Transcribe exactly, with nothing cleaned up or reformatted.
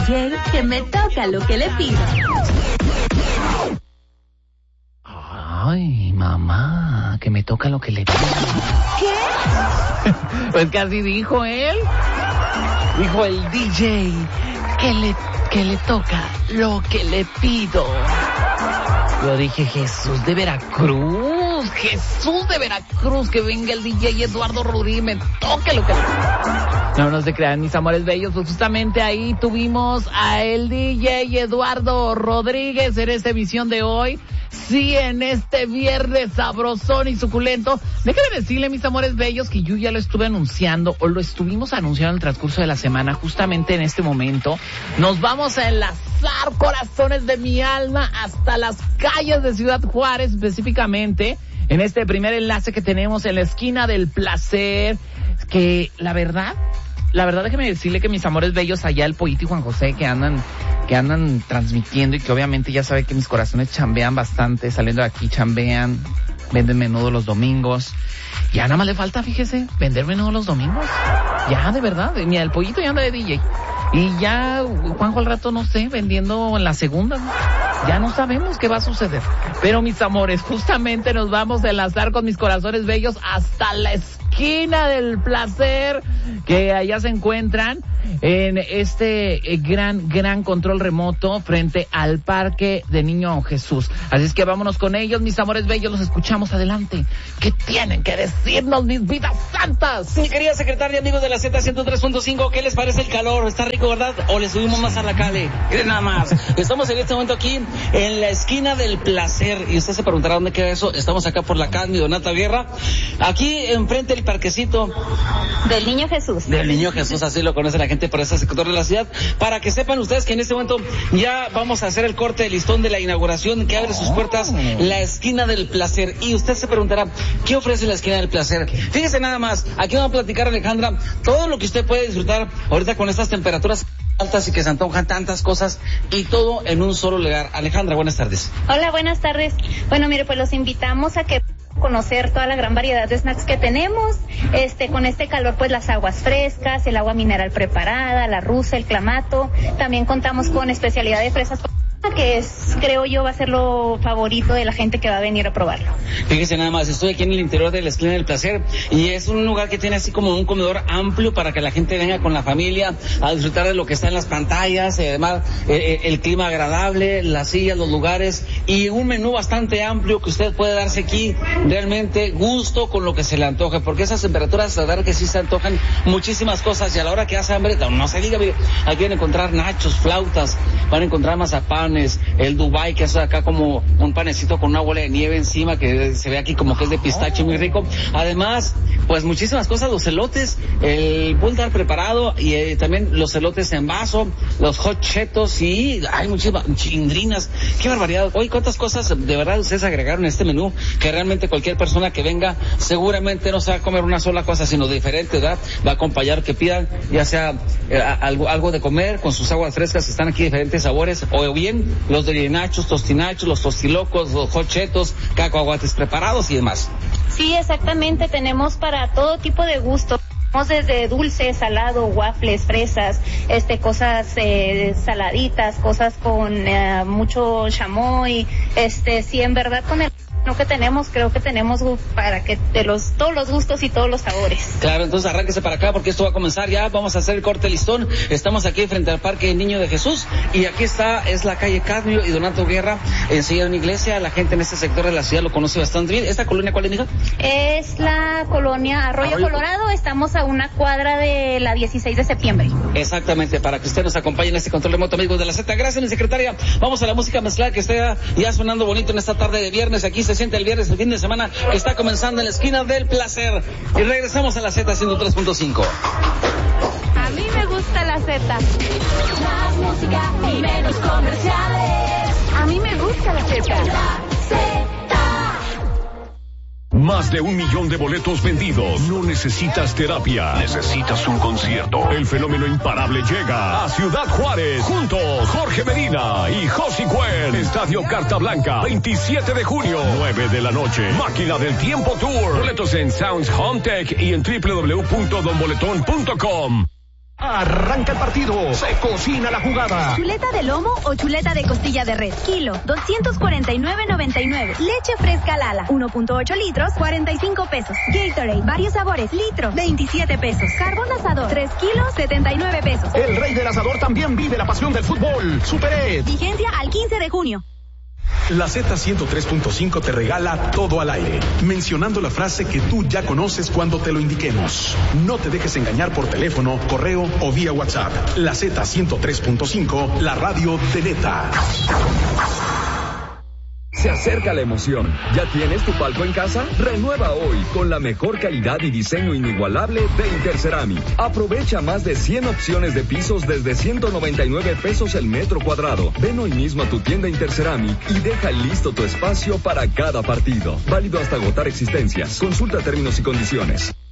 J que me toca lo que le pido. Ay, mamá, que me toca lo que le pido. ¿Qué? Pues casi dijo él. Dijo el D J que le, que le toca lo que le pido. Yo dije, Jesús de Veracruz, Jesús de Veracruz, que venga el D J Eduardo Rodríguez, me toque lo que le pido. No, no se crean, mis amores bellos, pues justamente ahí tuvimos a el D J Eduardo Rodríguez en esta emisión de hoy. Sí, en este viernes sabrosón y suculento. Déjenme decirle, mis amores bellos, que yo ya lo estuve anunciando, o lo estuvimos anunciando en el transcurso de la semana, justamente en este momento. Nos vamos a enlazar, corazones de mi alma, hasta las calles de Ciudad Juárez, específicamente, en este primer enlace que tenemos en la esquina del placer, que la verdad... La verdad, déjeme decirle que mis amores bellos allá, el Pollito y Juan José, que andan, que andan transmitiendo y que obviamente ya sabe que mis corazones chambean bastante, saliendo de aquí chambean, venden menudo los domingos. Ya nada más le falta, fíjese, vender menudo los domingos. Ya, de verdad, mira, el Pollito ya anda de D J. Y ya, Juanjo al rato, no sé, vendiendo en la segunda. Ya no sabemos qué va a suceder. Pero mis amores, justamente nos vamos a enlazar con mis corazones bellos hasta la esquina del placer, que allá se encuentran en este eh, gran, gran control remoto frente al Parque de Niño Jesús. Así es que vámonos con ellos, mis amores bellos, los escuchamos adelante. ¿Qué tienen que decirnos, mis vidas santas? Mi querida secretaria, amigos de la Z ciento tres punto cinco, ¿qué les parece el calor? ¿Está rico, verdad? ¿O le subimos más a la cale? Miren nada más. Estamos en este momento aquí en la esquina del placer. Y usted se preguntará dónde queda eso. Estamos acá por la calle Donata Guerra. Aquí enfrente del parquecito Del Niño Jesús. Del Niño Jesús, así lo conoce la gente por ese sector de la ciudad. Para que sepan ustedes que en este momento ya vamos a hacer el corte de listón de la inauguración que abre sus puertas la esquina del placer. Y usted se preguntará, ¿qué ofrece la esquina del placer? Fíjese nada más, aquí vamos a platicar, Alejandra, todo lo que usted puede disfrutar ahorita con estas temperaturas altas y que se antojan tantas cosas, y todo en un solo lugar. Alejandra, buenas tardes. Hola, buenas tardes. Bueno, mire, pues los invitamos a que conocer toda la gran variedad de snacks que tenemos. Este, con este calor, pues las aguas frescas, el agua mineral preparada, la rusa, el clamato. También contamos con especialidad de fresas, que es, creo yo, va a ser lo favorito de la gente que va a venir a probarlo. Fíjese nada más, estoy aquí en el interior de la esquina del placer y es un lugar que tiene así como un comedor amplio para que la gente venga con la familia a disfrutar de lo que está en las pantallas, y además eh, el clima agradable, las sillas, los lugares y un menú bastante amplio que usted puede darse aquí realmente gusto con lo que se le antoje, porque esas temperaturas, la verdad que sí se antojan muchísimas cosas, y a la hora que hace hambre, no se diga, mire, aquí van a encontrar nachos, flautas, van a encontrar mazapán, el Dubai, que es acá como un panecito con una bola de nieve encima, que se ve aquí como que es de pistache, muy rico. Además, pues muchísimas cosas, los elotes, el bulldar preparado, y eh, también los elotes en vaso, los hot chetos, y hay muchísimas chindrinas. Qué barbaridad. Hoy cuántas cosas de verdad ustedes agregaron en este menú, que realmente cualquier persona que venga seguramente no se va a comer una sola cosa, sino diferente, ¿verdad? Va a acompañar que pidan, ya sea eh, algo, algo de comer con sus aguas frescas, que están aquí diferentes sabores, o bien los de nachos, tostinachos, los tostilocos, los hochetos, cacahuates preparados y demás. Sí, exactamente, tenemos para todo tipo de gustos. Tenemos desde dulce, salado, waffles, fresas, este, cosas eh, saladitas, cosas con eh, mucho chamoy, este, sí, en verdad con el no que tenemos, creo que tenemos para que de los todos los gustos y todos los sabores. Claro, entonces arránquese para acá porque esto va a comenzar ya. Vamos a hacer el corte listón. Estamos aquí frente al Parque Niño de Jesús y aquí está, es la calle Cadmio y Donato Guerra, enseguida de una iglesia. La gente en este sector de la ciudad lo conoce bastante bien. ¿Esta colonia cuál es, hija? Es la colonia Arroyo, Arroyo Colorado. Estamos a una cuadra de la dieciséis de septiembre. Exactamente, para que usted nos acompañe en este control remoto, amigos de la Z. Gracias, mi secretaria. Vamos a la música mezclada que está ya sonando bonito en esta tarde de viernes. Aquí se siente el viernes, el fin de semana que está comenzando en la esquina del placer. Y regresamos a la Z ciento tres punto cinco. A mí me gusta la Z. Más música y menos comerciales. A mí me gusta la Z. La Z. Más de un millón de boletos vendidos. No necesitas terapia. Necesitas un concierto. El fenómeno imparable llega a Ciudad Juárez. Juntos, Jorge Medina y Josi Cuen. Estadio Carta Blanca, veintisiete de junio, nueve de la noche. Máquina del Tiempo Tour. Boletos en Sounds Home Tech y en doble u doble u doble u punto don boletón punto com. Arranca el partido, se cocina la jugada. Chuleta de lomo o chuleta de costilla de res, kilo, doscientos cuarenta y nueve noventa y nueve. Leche fresca Lala, uno punto ocho litros, cuarenta y cinco pesos. Gatorade, varios sabores, litro, veintisiete pesos. Carbón asador, tres kilos, setenta y nueve pesos. El rey del asador también vive la pasión del fútbol. Super. Vigencia al quince de junio. La Z ciento tres punto cinco te regala todo al aire, mencionando la frase que tú ya conoces cuando te lo indiquemos. No te dejes engañar por teléfono, correo o vía WhatsApp. La Z ciento tres punto cinco, la radio de neta. Se acerca la emoción. ¿Ya tienes tu palco en casa? Renueva hoy con la mejor calidad y diseño inigualable de Interceramic. Aprovecha más de cien opciones de pisos desde ciento noventa y nueve pesos el metro cuadrado. Ven hoy mismo a tu tienda Interceramic y deja listo tu espacio para cada partido. Válido hasta agotar existencias. Consulta términos y condiciones.